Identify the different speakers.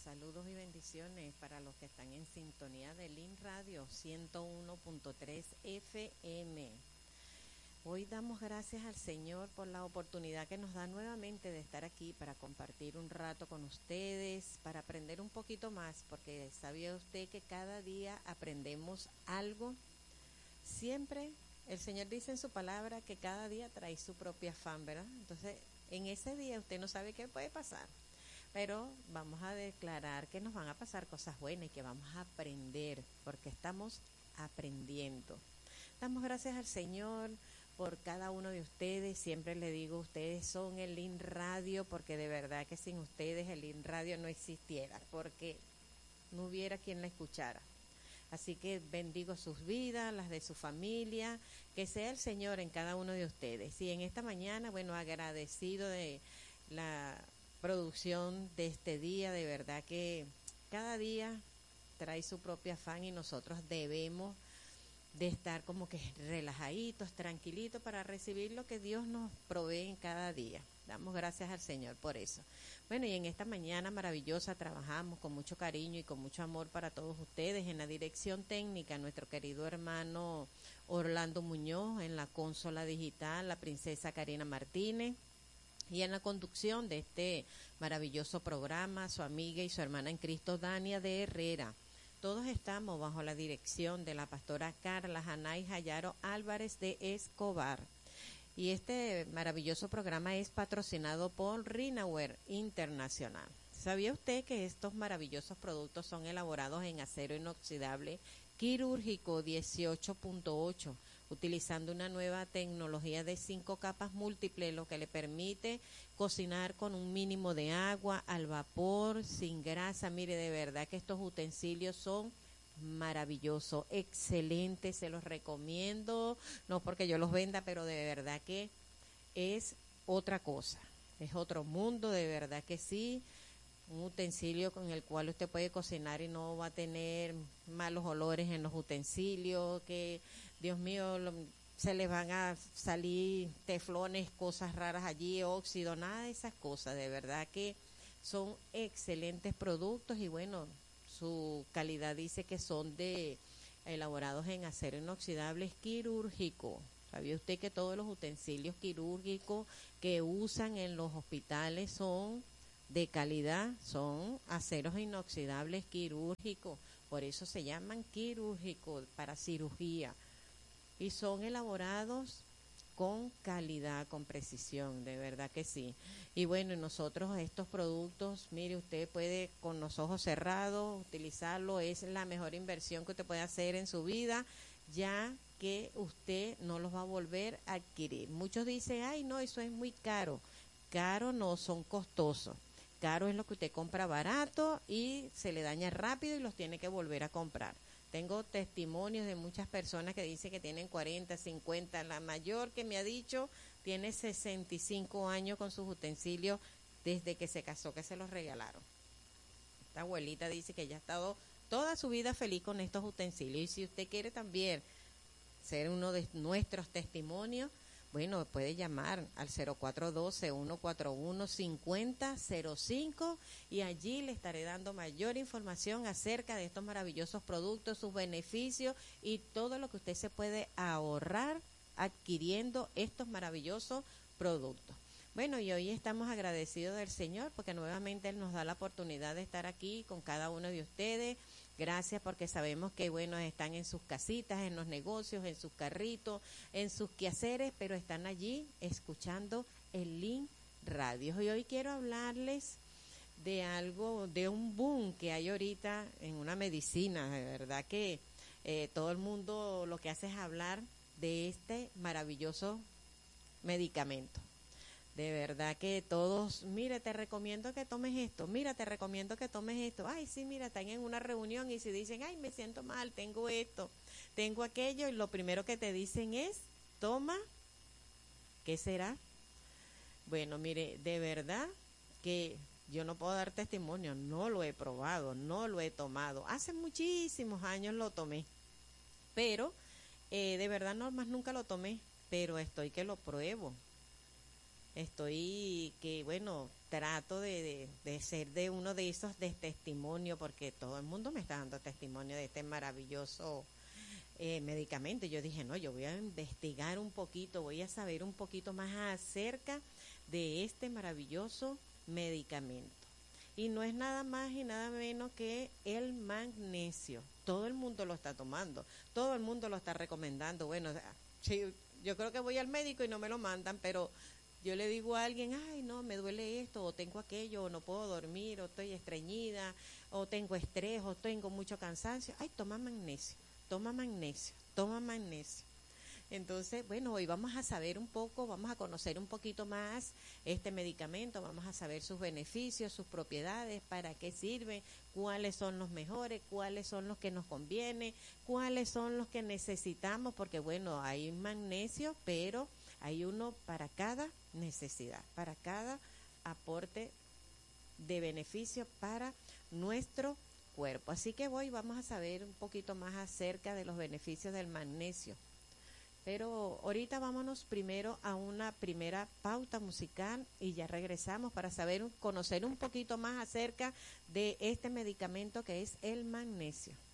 Speaker 1: Saludos y bendiciones para los que están en sintonía de Lin Radio 101.3 FM. Hoy damos gracias al Señor por la oportunidad que nos da nuevamente de estar aquí para compartir un rato con ustedes, para aprender un poquito más, porque ¿sabía usted que cada día aprendemos algo? Siempre el Señor dice en su palabra que cada día trae su propio afán, ¿verdad? Entonces, en ese día usted no sabe qué puede pasar, pero vamos a declarar que nos van a pasar cosas buenas y que vamos a aprender, porque estamos aprendiendo. Damos gracias al Señor por cada uno de ustedes. Siempre le digo, ustedes son el Lin Radio, porque de verdad que sin ustedes el Lin Radio no existiera, porque no hubiera quien la escuchara. Así que bendigo sus vidas, las de su familia, que sea el Señor en cada uno de ustedes. Y en esta mañana, bueno, agradecido de la producción de este día, de verdad que cada día trae su propio afán y nosotros debemos de estar como que relajaditos, tranquilitos para recibir lo que Dios nos provee en cada día. Damos gracias al Señor por eso. Bueno, y en esta mañana maravillosa trabajamos con mucho cariño y con mucho amor para todos ustedes. En la dirección técnica, nuestro querido hermano Orlando Muñoz, en la consola digital, la princesa Karina Martínez. Y en la conducción de este maravilloso programa, su amiga y su hermana en Cristo, Dania de Herrera. Todos estamos bajo la dirección de la pastora Carla Janay Jayaro Álvarez de Escobar. Y este maravilloso programa es patrocinado por Rinaware Internacional. ¿Sabía usted que estos maravillosos productos son elaborados en acero inoxidable quirúrgico 18.8, utilizando una nueva tecnología de 5 capas múltiples, lo que le permite cocinar con un mínimo de agua, al vapor, sin grasa? Mire, de verdad que estos utensilios son maravillosos, excelentes, se los recomiendo, no porque yo los venda, pero de verdad que es otra cosa, es otro mundo, de verdad que sí. Un utensilio con el cual usted puede cocinar y no va a tener malos olores en los utensilios, que Dios mío, se les van a salir teflones, cosas raras allí, óxido, nada de esas cosas. De verdad que son excelentes productos y bueno, su calidad dice que son elaborados en acero inoxidable quirúrgico. ¿Sabía usted que todos los utensilios quirúrgicos que usan en los hospitales son de calidad, son aceros inoxidables quirúrgicos? Por eso se llaman quirúrgicos, para cirugía, y son elaborados con calidad, con precisión, de verdad que sí. Y bueno, nosotros estos productos, mire, usted puede con los ojos cerrados utilizarlo, es la mejor inversión que usted puede hacer en su vida, ya que usted no los va a volver a adquirir. Muchos dicen, ay no, eso es muy caro. Caro no, son costosos. Caro es lo que usted compra barato y se le daña rápido y los tiene que volver a comprar. Tengo testimonios de muchas personas que dicen que tienen 40, 50. La mayor que me ha dicho tiene 65 años con sus utensilios desde que se casó, que se los regalaron. Esta abuelita dice que ella ha estado toda su vida feliz con estos utensilios. Y si usted quiere también ser uno de nuestros testimonios, bueno, puede llamar al 0412-141-5005 y allí le estaré dando mayor información acerca de estos maravillosos productos, sus beneficios y todo lo que usted se puede ahorrar adquiriendo estos maravillosos productos. Bueno, y hoy estamos agradecidos del Señor porque nuevamente Él nos da la oportunidad de estar aquí con cada uno de ustedes. Gracias porque sabemos que, bueno, están en sus casitas, en los negocios, en sus carritos, en sus quehaceres, pero están allí escuchando el Lin Radio. Y hoy quiero hablarles de algo, de un boom que hay ahorita en una medicina. De verdad que todo el mundo lo que hace es hablar de este maravilloso medicamento. De verdad que todos, mira, te recomiendo que tomes esto, mira, te recomiendo que tomes esto. Ay, sí, mira, están en una reunión y si dicen, ay, me siento mal, tengo esto, tengo aquello, y lo primero que te dicen es, toma, ¿qué será? Bueno, mire, de verdad que yo no puedo dar testimonio, no lo he probado, no lo he tomado. Hace muchísimos años lo tomé, pero de verdad no, más nunca lo tomé, pero estoy que lo pruebo. Estoy que, bueno, trato de ser de uno de esos de testimonio, porque todo el mundo me está dando testimonio de este maravilloso medicamento. Yo dije, no, yo voy a investigar un poquito, voy a saber un poquito más acerca de este maravilloso medicamento. Y no es nada más y nada menos que el magnesio. Todo el mundo lo está tomando, todo el mundo lo está recomendando. Bueno, sí, yo creo que voy al médico y no me lo mandan, pero yo le digo a alguien, ay, no, me duele esto, o tengo aquello, o no puedo dormir, o estoy estreñida, o tengo estrés, o tengo mucho cansancio. Ay, toma magnesio, toma magnesio, toma magnesio. Entonces, bueno, hoy vamos a saber un poco, vamos a conocer un poquito más este medicamento, vamos a saber sus beneficios, sus propiedades, para qué sirve, cuáles son los mejores, cuáles son los que nos conviene, cuáles son los que necesitamos, porque bueno, hay magnesio, pero hay uno para cada necesidad, para cada aporte de beneficio para nuestro cuerpo. Así que hoy vamos a saber un poquito más acerca de los beneficios del magnesio. Pero ahorita vámonos primero a una primera pauta musical y ya regresamos para conocer un poquito más acerca de este medicamento que es el magnesio.